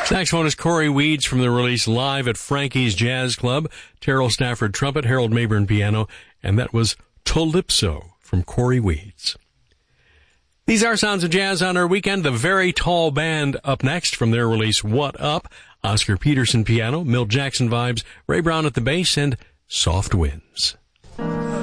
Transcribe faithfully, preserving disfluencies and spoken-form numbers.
Saxophone is Corey Weeds from the release Live at Frankie's Jazz Club. Terrell Stafford trumpet, Harold Mayburn piano, and that was Calypso from Corey Weeds. These are Sounds of Jazz on our weekend. The Very Tall Band up next from their release What Up. Oscar Peterson piano, Milt Jackson vibes, Ray Brown at the bass, and Soft Winds.